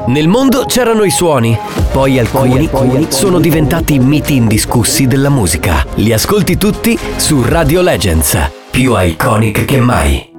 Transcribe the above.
Nel mondo c'erano i suoni, poi alcuni sono diventati miti indiscussi della musica. Li ascolti tutti su Radio Legends, più iconic che mai.